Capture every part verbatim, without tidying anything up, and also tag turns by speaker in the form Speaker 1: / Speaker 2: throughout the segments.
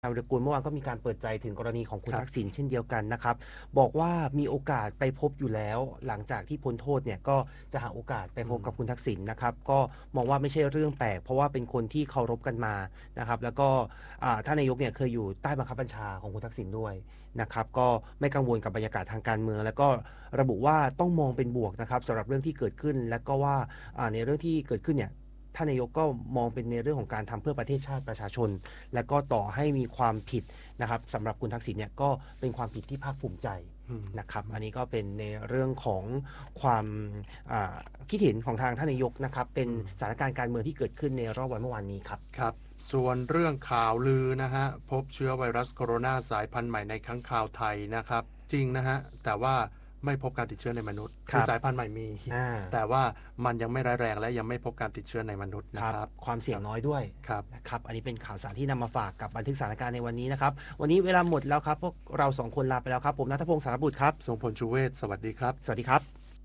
Speaker 1: นายวิรกูลเมื่อวานก็มีการเปิดใจถึงกรณีของคุณทักษิณเช่นเดียวกันนะครับบอกว่ามีโอกาสไปพบอยู่แล้วหลังจากที่พ้นโทษเนี่ยก็จะหาโอกาสไปพบกับคุณทักษิณนะครับก็มองว่าไม่ใช่เรื่องแปลกเพราะว่าเป็นคนที่เคารพกันมานะครับแล้วก็ท่านนายกเนี่ยเคยอยู่ใต้บังคับบัญชาของคุณทักษิณด้วยนะครับก็ไม่กังวลกับบรรยากาศทางการเมืองแล้วก็ระบุว่าต้องมองเป็นบวกนะครับสำหรับเรื่องที่เกิดขึ้นและก็ว่าในเรื่องที่เกิดขึ้นเนี่ยท่านนายกก็มองเป็นในเรื่องของการทำเพื่อประเทศชาติประชาชนและก็ต่อให้มีความผิดนะครับสำหรับคุณทักษิณเนี่ยก็เป็นความผิดที่ภาคภูมิใจนะครับอันนี้ก็เป็นในเรื่องของความคิดเห็นของทางท่านนายกนะครับเป็นสถานการณ์การเมืองที่เกิดขึ้นในรอบวันเมื่อวานนี้ครับ
Speaker 2: ครับส่วนเรื่องข่าวลือนะฮะพบเชื้อไวรัสโคโรนาสายพันธุ์ใหม่ในค้างคาวไทยนะครับจริงนะฮะแต่ว่าไม่พบการติดเชื้อในมนุษย์คือสายพันธุ์ใหม่มีแต่ว่ามันยังไม่ร้ายแรงและยังไม่พบการติดเชื้อในมนุษย์นะครับ
Speaker 1: ความเสี่ยงน้อยด้วยนะครับอันนี้เป็นข่าวสารที่นำมาฝากกับบันทึกสถานการณ์ในวันนี้นะครับวันนี้เวลาหมดแล้วครับพวกเราสองคนลาไปแล้วครับผมณัฐพงศ์สารบุตรครับ
Speaker 2: ทรงพลชูเวศสวัสดีครับ
Speaker 1: สวัสดีครับ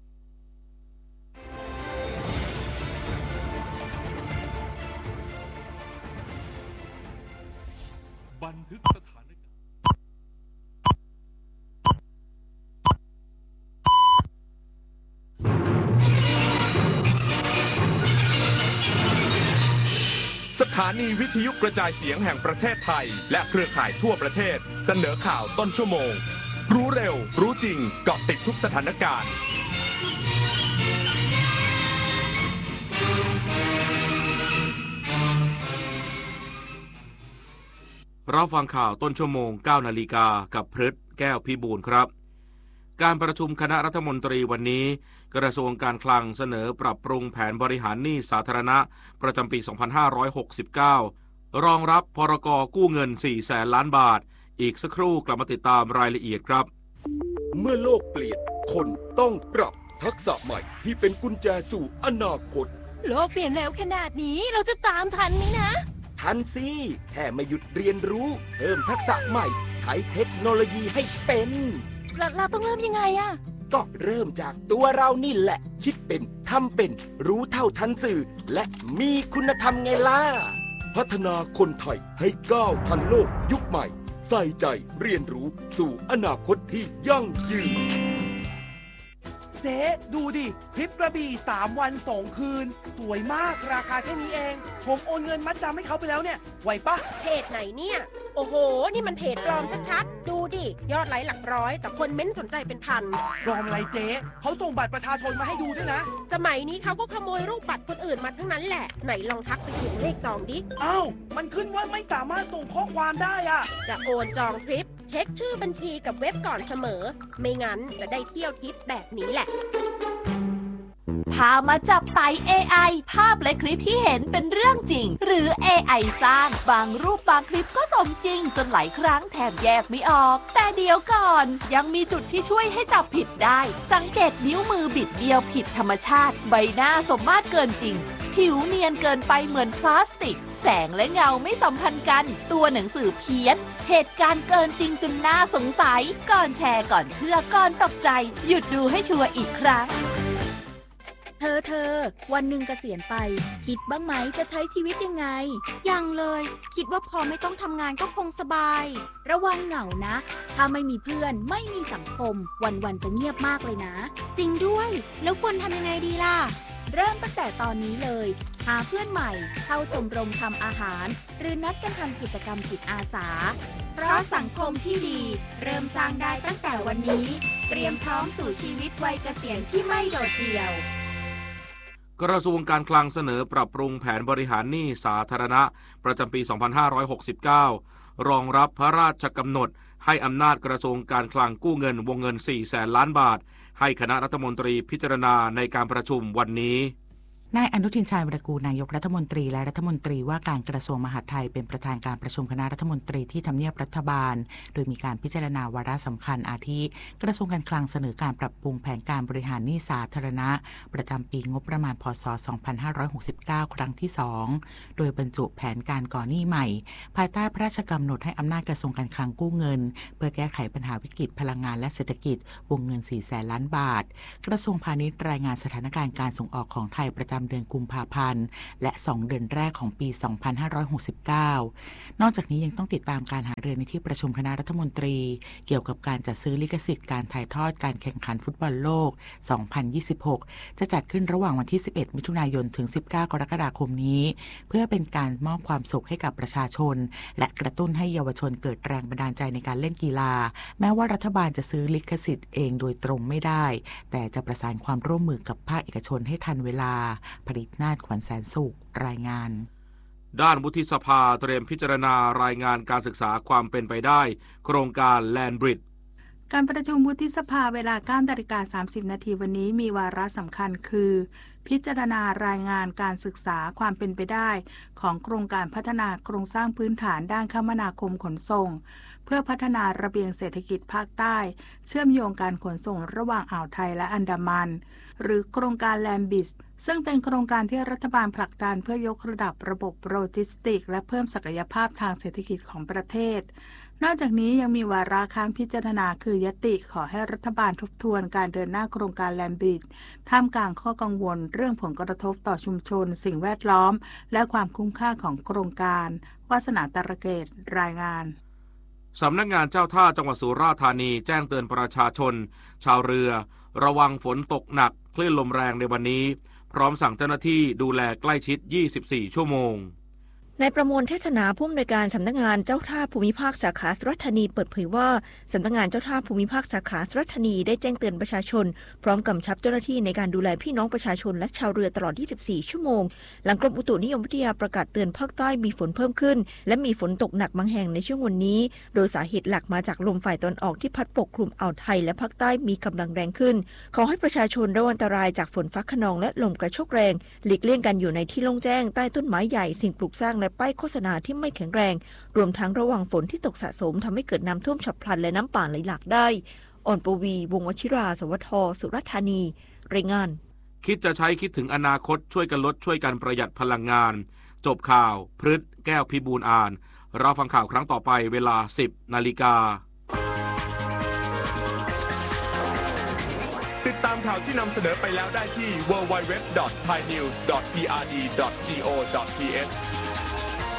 Speaker 3: บันทึกสถานการณ์สถานีวิทยุกระจายเสียงแห่งประเทศไทยและเครือข่ายทั่วประเทศเสนอข่าวต้นชั่วโมงรู้เร็วรู้จริงเกาะติดทุกสถานการณ์รับฟังข่าวต้นชั่วโมง เก้านาฬิกากับพฤทธิ์แก้วพิบูลครับการประชุมคณะรัฐมนตรีวันนี้กระทรวงการคลังเสนอปรับปรุงแผนบริหารหนี้สาธารณะประจำปี สองพันห้าร้อยหกสิบเก้า รองรับพรก.กู้เงิน สี่แสนล้านบาทอีกสักครู่กลับมาติดตามรายละเอียดครับ
Speaker 4: เมื่อโลกเปลี่ยนคนต้องปรับทักษะใหม่ที่เป็นกุญแจสู่อนาคต
Speaker 5: โลกเปลี่ยนแล้วขนาดนี้เราจะตามทันไหมนะ
Speaker 4: ทันสิแค่ไม่หยุดเรียนรู้เพิ่มทักษะใหม่ใช้เทคโนโลยีให้เป็น
Speaker 5: เราเราต้องเริ่มยังไงอะ
Speaker 4: ก็เริ่มจากตัวเรานี่แหละคิดเป็นทำเป็นรู้เท่าทันสื่อและมีคุณธรรมไงล่ะพัฒนาคนไทยให้ก้าวทันโลกยุคใหม่ใส่ใจเรียนรู้สู่อนาคตที่ยั่งยืน
Speaker 1: เจ๊ดูดิทริปกระบี่สามวันสองคืนสวยมากราคาแค่นี้เองผมโอนเงินมัดจำให้เขาไปแล้วเนี่ยไหวปะ
Speaker 5: เพจไหนเนี่ยโอ้โหนี่มันเพจปลอมชัดๆดูดิยอดไลค์หลักร้อยแต่คนเม้นสนใจเป็นพัน
Speaker 1: ปลอมอะไรเจ๊เขาส่งบัตรประชาชนมาให้ดูด้วยนะ
Speaker 5: สมัยนี้เขาก็ขโมยรูปบัตรคนอื่นมาทั้งนั้นแหละไหนลองทักไปถึงเลขจองดิ
Speaker 1: อ้าวมันขึ้นว่าไม่สามารถส่งข้อความได้อะ
Speaker 5: จะโอนจองทริปเช็คชื่อบัญชีกับเว็บก่อนเสมอไม่งั้นจะได้เที่ยวทริปแบบนี้แหละ
Speaker 6: พามาจับไต่ เอ ไอ ภาพและคลิปที่เห็นเป็นเรื่องจริงหรือ เอ ไอ สร้างบางรูปบางคลิปก็สมจริงจนหลายครั้งแทบแยกไม่ออกแต่เดี๋ยวก่อนยังมีจุดที่ช่วยให้จับผิดได้สังเกตนิ้วมือบิดเบี้ยวผิดธรรมชาติใบหน้าสมมาตรเกินจริงผิวเนียนเกินไปเหมือนพลาสติกแสงและเงาไม่สัมพันธ์กันตัวหนังสือเพี้ยนเหตุการณ์เกินจริงจนน่าสงสัยก่อนแชร์ก่อนเชื่อก่อนตกใจหยุดดูให้ชัวร์อีกครั้ง
Speaker 7: เธอเธอวันหนึ่งเกษียณไปคิดบ้างไหมจะใช้ชีวิตยังไง
Speaker 8: ยังเลยคิดว่าพอไม่ต้องทำงานก็คงสบาย
Speaker 7: ระวังเหงานะถ้าไม่มีเพื่อนไม่มีสังคมวันๆจะเงียบมากเลยนะ
Speaker 8: จริงด้วยแล้วควรทำยังไงดีล่ะ
Speaker 7: เริ่มตั้งแต่ตอนนี้เลยหาเพื่อนใหม่เข้าชมรมทำอาหารหรือนัดกันทำกิจกรรมจิตอาสาเพราะสังคมที่ดีเริ่มสร้างได้ตั้งแต่วันนี้เตรียมพร้อมสู่ชีวิตวัยเกษียณที่ไม่โดดเดี่ยว
Speaker 3: กระทรวงการคลังเสนอปรับปรุงแผนบริหารหนี้สาธารณะประจำปี สองพันห้าร้อยหกสิบเก้า รองรับพระราชกำหนดให้อำนาจกระทรวงการคลังกู้เงินวงเงิน สี่แสนล้านบาทให้คณะรัฐมนตรีพิจารณาในการประชุมวันนี้
Speaker 9: นายอนุทินชาญวิรากูลนายกรัฐมนตรีและรัฐมนตรีว่าการกระทรวงมหาดไทยเป็นประธานการประชุมคณะรัฐมนตรีที่ทำเนียบรัฐบาลโดยมีการพิจารณาวาระสำคัญอาทิกระทรวงการคลังเสนอการปรับปรุงแผนการบริหารหนี้สาธารณะประจำปีงบประมาณพ.ศ. สองพันห้าร้อยหกสิบเก้า ครั้งที่สองโดยบรรจุแผนการก่อหนี้ใหม่ภายใต้พระราชกำหนดให้อำนาจกระทรวงการคลังกู้เงินเพื่อแก้ไขปัญหาวิกฤตพลังงานและเศรษฐกิจวงเงิน สี่แสนล้านบาทกระทรวงพาณิชย์รายงานสถานการณ์การส่งออกของไทยประจจำเดือนกุมภาพันธ์และสองเดือนแรกของปี สองพันห้าร้อยหกสิบเก้า นอกจากนี้ยังต้องติดตามการหารือในที่ประชุมคณะรัฐมนตรีเกี่ยวกับการจัดซื้อลิขสิทธิ์การถ่ายทอดการแข่งขันฟุตบอลโลก สองพันยี่สิบหก จะจัดขึ้นระหว่างวันที่ สิบเอ็ด มิถุนายน ถึง สิบเก้า กรกฎาคมนี้เพื่อเป็นการมอบความสุขให้กับประชาชนและกระตุ้นให้เยาวชนเกิดแรงบันดาลใจในการเล่นกีฬาแม้ว่ารัฐบาลจะซื้อลิขสิทธิ์เองโดยตรงไม่ได้แต่จะประสานความร่วมมือกับภาคเอกชนให้ทันเวลาผลิตนาฏขวัญแสนสุขรายงาน
Speaker 3: ด้านวุฒิสภาเตรียมพิจารณารายงานการศึกษาความเป็นไปได้โครงการแลนด์บริดจ์
Speaker 10: การประชุมวุฒิสภาเวลา เก้านาฬิกาสามสิบ นาทีวันนี้มีวาระสำคัญคือพิจารณารายงานการศึกษาความเป็นไปได้ของโครงการพัฒนาโครงสร้างพื้นฐานด้านคมนาคมขนส่งเพื่อพัฒนาระเบียงเศรษฐกิจภาคใต้เชื่อมโยงการขนส่งระหว่างอ่าวไทยและอันดามันหรือโครงการแลนด์บริดจ์ซึ่งเป็นโครงการที่รัฐบาลผลักดันเพื่อยกระดับระบบโลจิสติกส์และเพิ่มศักยภาพทางเศรษฐกิจของประเทศนอกจากนี้ยังมีวาระค้างพิจารณาคือยติขอให้รัฐบาลทบทวนการเดินหน้าโครงการแลนด์บริดจ์ท่ามกลางข้อกังวลเรื่องผลกระทบต่อชุมชนสิ่งแวดล้อมและความคุ้มค่าของโครงการวาสนาตระเกตรายงาน
Speaker 3: สำนักงานเจ้าท่าจังหวัดสุราษฎร์ธานีแจ้งเตือนประชาชนชาวเรือระวังฝนตกหนักคลื่นลมแรงในวันนี้พร้อมสั่งเจ้าหน้าที่ดูแลใกล้ชิดยี่สิบสี่ชั่วโมง
Speaker 11: นายประมวลเทศนาผู้อำนวยการสำนักงานเจ้าท่าภูมิภาคสาขาสุราษฎร์ธานีเปิดเผยว่าสำนักงานเจ้าท่าภูมิภาคสาขาสุราษฎร์ธานีได้แจ้งเตือนประชาชนพร้อมกำชับเจ้าหน้าที่ในการดูแลพี่น้องประชาชนและชาวเรือตลอดยี่สิบสี่ชั่วโมงหลังกรมอุตุนิยมวิทยาประกาศเตือนภาคใต้มีฝนเพิ่มขึ้นและมีฝนตกหนักบางแห่งในช่วงวันนี้โดยสาเหตุหลักมาจากลมฝ่ายตะวันออกที่พัดปกคลุมอ่าวไทยและภาคใต้มีกำลังแรงขึ้นขอให้ประชาชนระวังอันตรายจากฝนฟ้าคะนองและลมกระโชกแรงหลีกเลี่ยงการอยู่ในที่โล่งแจ้งใต้ต้นไม้ใหญ่สิ่งปลูกสร้างและป้ายโฆษณาที่ไม่แข็งแรงรวมทั้งระวังฝนที่ตกสะสมทำให้เกิดน้ำท่วมฉับพลันและน้ำป่าไหลหลากได้อ่อนปวีวงศ์วชิราสวทสุราษฎร์ธานีรายงาน
Speaker 3: คิดจะใช้คิดถึงอนาคตช่วยกันลดช่วยกันประหยัดพลังงานจบข่าวพฤษแก้วพิบูลอ่านเราฟังข่าวครั้งต่อไปเวลา สิบนาฬิกา
Speaker 12: ติดตามข่าวที่นำเสนอไปแล้วได้ที่ ดับเบิลยู ดับเบิลยู ดับเบิลยู ดอท ไทยนิวส์ ดอท พี อาร์ ดี ดอท จี โอ ดอท ที เอช